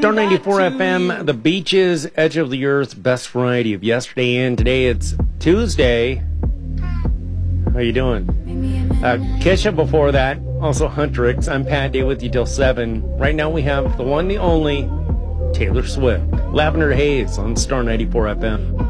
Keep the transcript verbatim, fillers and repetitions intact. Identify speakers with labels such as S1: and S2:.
S1: Star ninety-four F M, the beaches, edge of the earth, best variety of yesterday and today. It's Tuesday. How you doing? Uh, Kesha before that, also Huntrix. I'm Pat Day with you till seven. Right now we have the one, the only, Taylor Swift. Lavender Haze on Star ninety-four F M.